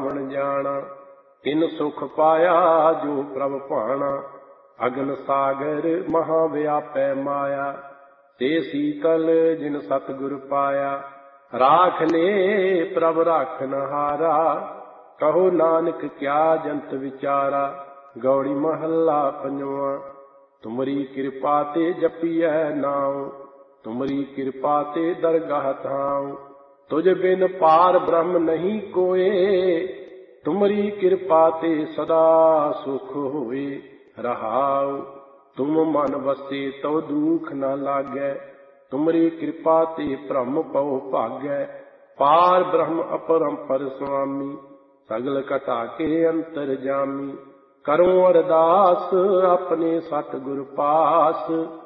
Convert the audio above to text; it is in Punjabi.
ਪਾਵਨ ਜਾਣਾ। ਤਿਨ ਸੁਖ ਪਾਇਆ ਜੋ ਪ੍ਰਭ ਭਾਣਾ, ਅਗਨ ਸਾਗਰ ਮਹਾ ਵਿਆਪੈ ਮਾਇਆ। ਤੇ ਸੀਤਲ ਜਿਨ ਸਤਿਗੁਰ ਪਾਇਆ, ਰਾਖ ਲੈ ਪ੍ਰਭ ਰਾਖਨ ਹਾਰਾ। ਕਹੋ ਨਾਨਕ ਕਿਆ ਜੰਤ ਵਿਚਾਰਾ, ਗੌੜੀ ਮਹੱਲਾ ਪੰਜਵਾਂ। ਤੁਮਰੀ ਕਿਰਪਾ ਤੇ ਜਪੀਐ ਨਾਉ, ਤੁਮਰੀ ਕਿਰਪਾ ਤੇ ਦਰਗਾਹ ਥਾਉ। ਤੁਝ ਬਿਨ ਪਾਰ ਬ੍ਰਹਮ ਨਹੀਂ ਕੋਏ, ਤੁਮਰੀ ਕਿਰਪਾ ਤੇ ਸਦਾ ਸੁਖ ਹੋਏ। ਰਹਾਉ ਤੁਮ ਮਨ ਵਸੇ ਤਉ ਦੁਖ ਨ ਲਾਗੈ, ਤੁਮਰੀ ਕਿਰਪਾ ਤੇ ਭ੍ਰਮ ਪਉ ਭਾਗੈ। ਪਾਰ ਬ੍ਰਹਮ ਅਪਰੰਪਰ ਸੁਆਮੀ, ਸਗਲ ਘਟਾ ਕੇ ਅੰਤਰ ਜਾਮੀ। ਕਰੂੰ ਅਰਦਾਸ ਆਪਣੇ ਸਤਿਗੁਰ ਪਾਸ,